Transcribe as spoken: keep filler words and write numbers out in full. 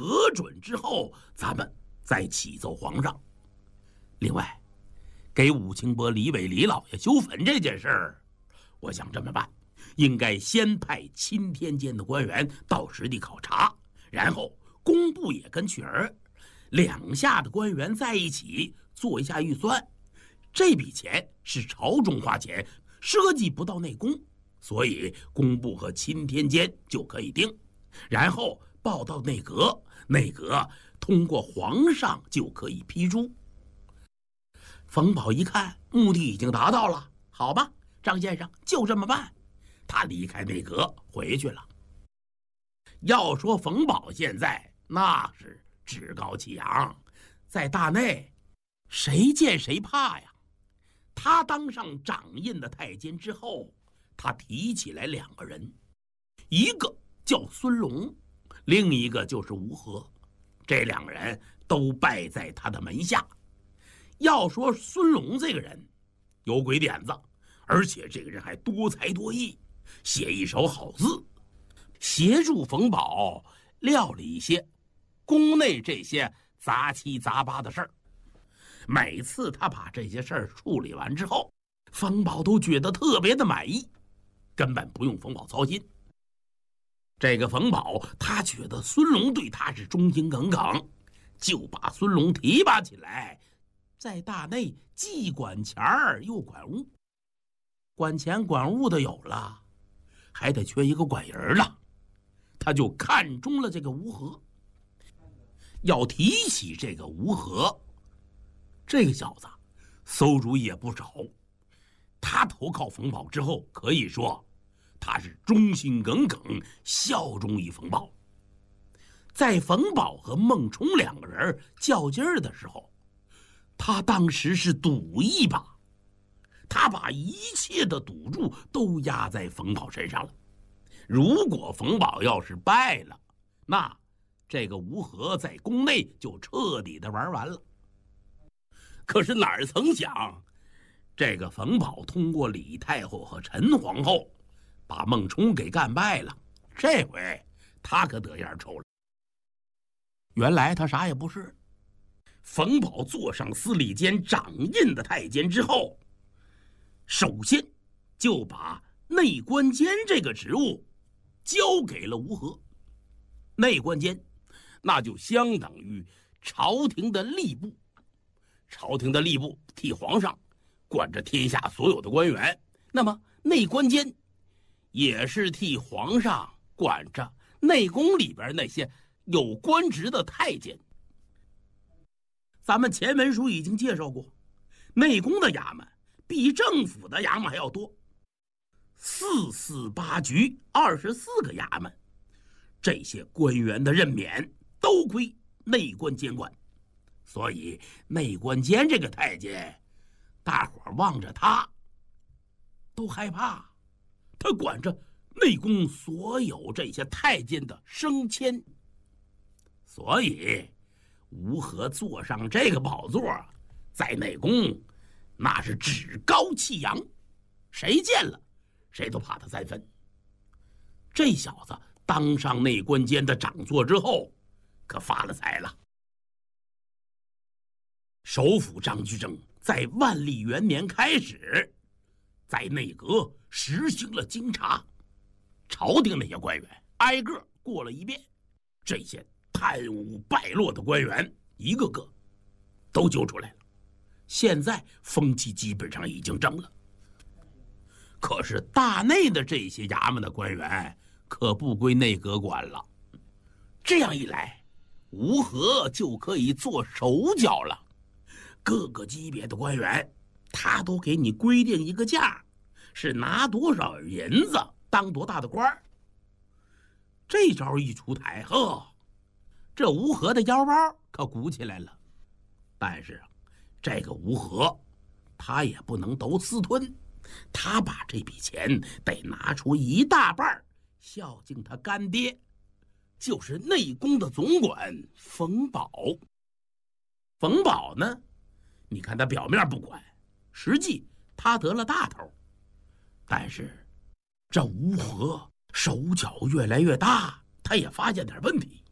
核准之后，咱们再启奏皇上。另外，给武清伯李伟李老爷修坟这件事儿，我想这么办，应该先派钦天监的官员到实地考察，然后工部也跟去儿，两下的官员在一起做一下预算。这笔钱是朝中花钱，涉及不到内宫，所以工部和钦天监就可以定，然后报到内阁，内阁通过皇上就可以批注。冯保一看目的已经达到了，好吧，张先生就这么办。他离开内阁回去了。要说冯保现在那是趾高气扬，在大内谁见谁怕呀。他当上掌印的太监之后，他提起来两个人，一个叫孙龙，另一个就是吴和，这两个人都拜在他的门下。要说孙龙这个人有鬼点子，而且这个人还多才多艺，写一手好字，协助冯保料理一些宫内这些杂七杂八的事儿。每次他把这些事儿处理完之后，冯保都觉得特别的满意，根本不用冯保操心。这个冯保他觉得孙龙对他是忠心耿耿，就把孙龙提拔起来，在大内既管钱儿又管物。管钱管物的有了，还得缺一个管人了。他就看中了这个吴和。要提起这个吴和，这个小子馊主意也不少。他投靠冯保之后，可以说他是忠心耿耿，效忠于冯保。在冯保和孟冲两个人较劲儿的时候，他当时是赌一把，他把一切的赌注都压在冯保身上了。如果冯保要是败了，那这个吴和在宫内就彻底的玩完了。可是哪儿曾想，这个冯保通过李太后和陈皇后把孟冲给干败了，这回他可得样抽了。原来他啥也不是。冯保坐上司礼监掌印的太监之后，首先就把内官监这个职务交给了吴和。内官监那就相当于朝廷的吏部，朝廷的吏部替皇上管着天下所有的官员，那么内官监也是替皇上管着内宫里边那些有官职的太监。咱们前文书已经介绍过，内宫的衙门比政府的衙门还要多，四四八局二十四个衙门，这些官员的任免都归内官监管。所以内官监这个太监，大伙儿望着他都害怕，他管着内宫所有这些太监的升迁。所以吴和坐上这个宝座，在内宫那是趾高气扬，谁见了谁都怕他三分。这小子当上内官监的掌座之后，可发了财了。首辅张居正在万历元年开始，在内阁实行了京察，朝廷那些官员挨个过了一遍，这些贪污败落的官员一个个都揪出来了。现在风气基本上已经正了。可是大内的这些衙门的官员可不归内阁管了，这样一来，吴和就可以做手脚了。各个级别的官员他都给你规定一个价，是拿多少银子当多大的官。这招一出台，呵，这吴和的腰包可鼓起来了。但是这个吴和他也不能都私吞，他把这笔钱得拿出一大半孝敬他干爹，就是内宫的总管冯保。冯保呢，你看他表面不管，实际他得了大头。但是这吴和手脚越来越大，他也发现点问题。